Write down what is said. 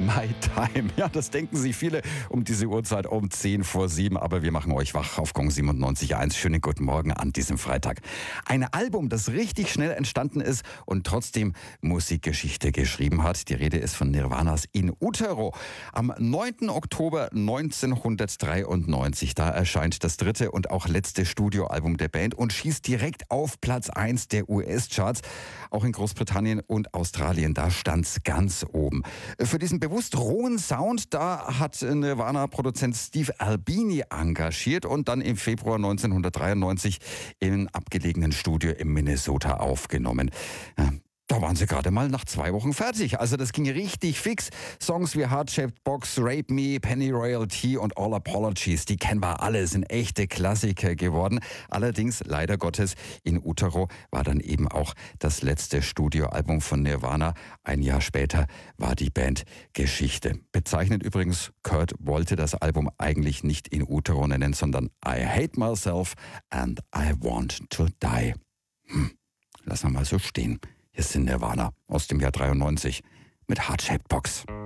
My Time. Ja, das denken sich viele um diese Uhrzeit um 10 vor 7. Aber wir machen euch wach auf Gong 97.1. Schönen guten Morgen an diesem Freitag. Ein Album, das richtig schnell entstanden ist und trotzdem Musikgeschichte geschrieben hat. Die Rede ist von Nirvanas In Utero. Am 9. Oktober 1993, da erscheint das dritte und auch letzte Studioalbum der Band und schießt direkt auf Platz 1 der US-Charts. Auch in Großbritannien und Australien, da stand's ganz oben. Für diesen bewusst rohen Sound, da hat Nirvana-Produzent Steve Albini engagiert und dann im Februar 1993 im abgelegenen Studio in Minnesota aufgenommen. Da waren sie gerade mal nach 2 Wochen fertig. Also das ging richtig fix. Songs wie Heart-Shaped Box, Rape Me, Penny Royalty und All Apologies, die kennen wir alle, sind echte Klassiker geworden. Allerdings, leider Gottes, In Utero war dann eben auch das letzte Studioalbum von Nirvana. Ein Jahr später war die Band Geschichte. Bezeichnend übrigens, Kurt wollte das Album eigentlich nicht In Utero nennen, sondern I Hate Myself and I Want to Die. Lassen wir mal so stehen. Hier sind Nirvana aus dem Jahr 93 mit Heart-Shaped Box.